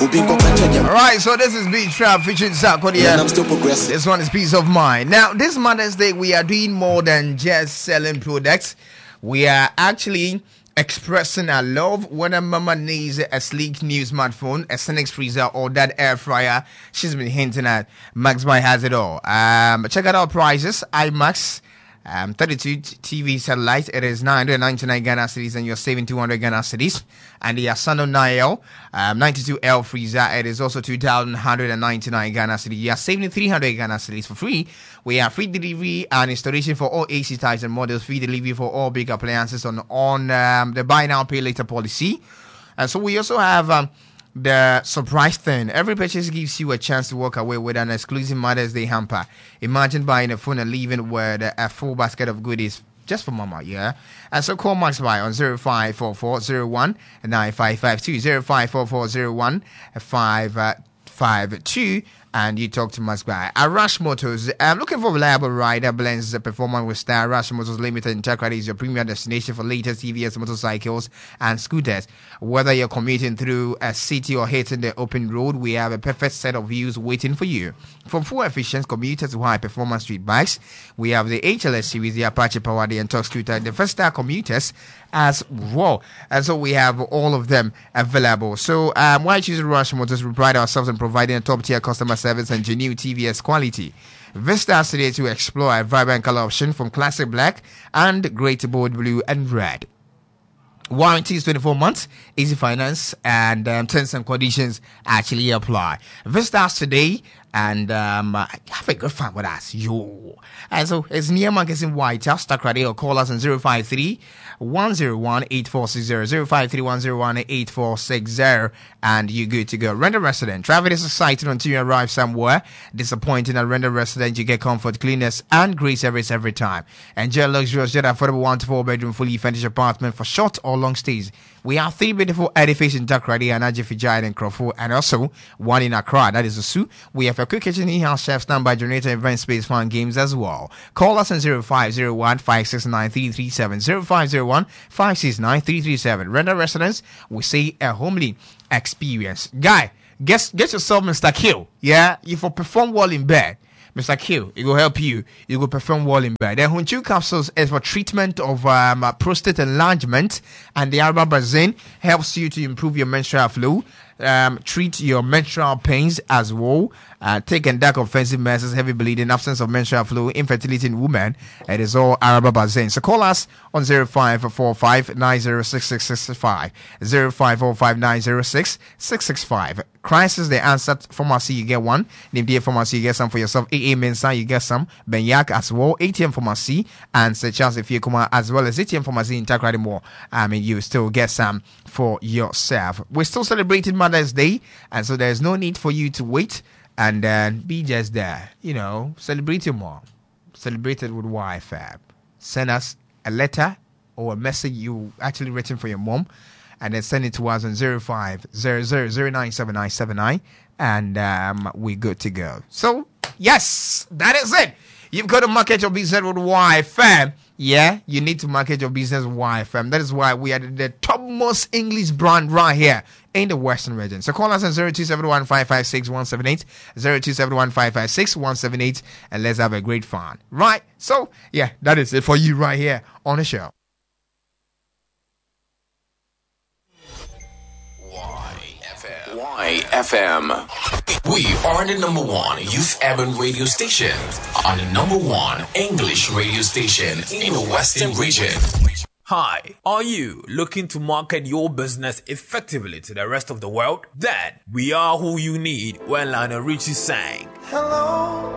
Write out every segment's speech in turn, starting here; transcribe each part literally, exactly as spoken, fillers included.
Alright, so this is Beat Trap featuring Sarkodia. I'm still progressing. This one is Peace of Mind. Now, this Mother's Day, we are doing more than just selling products. We are actually expressing our love. Whether mama needs a sleek new smartphone, a Senix freezer, or that air fryer, she's been hinting at. Maxby has it all. Um, check out our prices. IMAX. Um, thirty-two T V satellite, it is nine hundred ninety-nine Ghana cedis, and you're saving two hundred Ghana cedis. And the Asano nine L, um, ninety-two L freezer, it is also two thousand one hundred ninety-nine Ghana cedis. You are saving three hundred Ghana cedis for free. We have free delivery and installation for all A C types and models, free delivery for all big appliances on on um, the buy now pay later policy. And so we also have um, the surprise thing. Every purchase gives you a chance to walk away with an exclusive Mother's Day hamper. Imagine buying a phone and leaving with a full basket of goodies just for mama, yeah? And so call Max by on zero five four four zero one nine five five two, zero five four four zero one five five two, and you talk to Max by. Arash Motors, I'm looking for a reliable ride that blends the performance with style. Arash Motors Limited in Takrady is your premium destination for latest T V S motorcycles and scooters. Whether you're commuting through a city or hitting the open road, we have a perfect set of views waiting for you. From full efficient commuters to high performance street bikes, we have the H L S series, the Apache Power, the Entox scooter, the first star commuters as well. And so we have all of them available. So um, why choose Rush Motors? We pride ourselves in providing a top tier customer service and genuine T V S quality. Visit us today to explore a vibrant color option from classic black and great bold blue and red. Warranty is twenty-four months, easy finance, and um, terms and conditions actually apply. Visit us today and um, have a good fun with us. Yo. And so it's near Marcus in White House, Takrady, or call us on zero five three one zero one eight four six zero, zero five three one zero one eight four six zero, and you're good to go. Render resident. Travel is exciting until you arrive somewhere. Disappointing at render resident, you get comfort, cleanness, and great service every time. Enjoy luxurious, yet affordable one to four bedroom, fully furnished apartment for short or long stays. We have three beautiful edifices in Takrady and Ajifijai and Crawford, and also one in Accra, that is the Sioux. We have a quick kitchen, in-house chef, standby generator, event space, fun games as well. Call us on zero five zero one five six nine three three seven, zero five zero one five six nine three three seven. Render residents, we say a homely experience. Guy, get, get yourself Mister Kill, yeah? You for perform well in bed. Mister Q, it will help you. You will perform well in bed. Then Hunchu capsules is for treatment of um, prostate enlargement, and the Arbabazine helps you to improve your menstrual flow, um, treat your menstrual pains as well, uh, take and dark offensive measures, heavy bleeding, absence of menstrual flow, infertility in women. It is all Arbabazine. So call us on zero five four five nine zero six six six five, zero five four five nine zero six six six five. Crisis, the answer pharmacy, you get one. Nimdia pharmacy, you get some for yourself. A A Mensa, you get some. Benyak as well. A T M pharmacy and Saint Charles if you come out as well as A T M pharmacy in Takrady more. I mean, you still get some for yourself. We're still celebrating Mother's Day, and so there's no need for you to wait and uh, be just there. You know, celebrate your mom. Celebrate it with Y F M. Send us a letter or a message you actually written for your mom, and then send it to us on zero five zero zero zero nine seven nine seven nine, and um, we're good to go. So, yes, that is it. You've got to market your business with Y F M. Yeah, you need to market your business with Y F M. That is why we are the topmost English brand right here in the Western region. So call us on zero two seven one five five six one seven eight, zero two seven one five five six one seven eight, and let's have a great fun. Right? So, yeah, that is it for you right here on the show. Y F M. We are the number one youth urban radio station and the number one English radio station in the Western region. Hi, are you looking to market your business effectively to the rest of the world? Then we are who you need when Lionel Richie sang. Hello,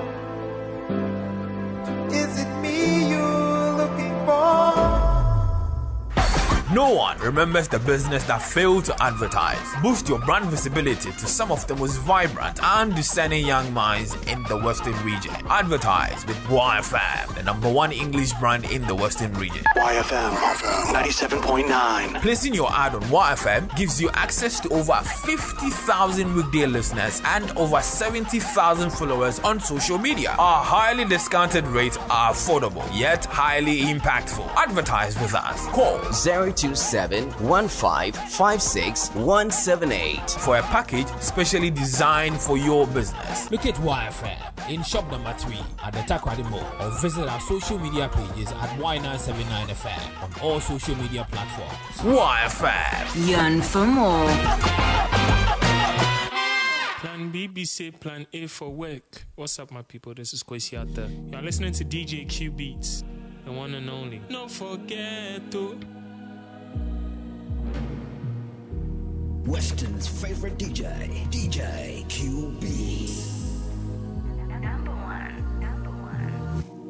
is it me you're looking for? No one remembers the business that failed to advertise. Boost your brand visibility to some of the most vibrant and discerning young minds in the Western region. Advertise with Y F M, the number one English brand in the Western region. Y F M ninety-seven point nine. Placing your ad on Y F M gives you access to over fifty thousand weekday listeners and over seventy thousand followers on social media. Our highly discounted rates are affordable, yet highly impactful. Advertise with us. Call zero two seven one five five six one seven eight for a package specially designed for your business. Look at Y F M in shop number three at the Takrady Mall or visit our social media pages at Y nine seven nine F M on all social media platforms. Y F M. Yearn for more. Plan B, B say plan A for work. What's up, my people? This is Kwesi out there. You're listening to D J Q Beats, the one and only. Don't forget to. Weston's favorite D J, D J Q B.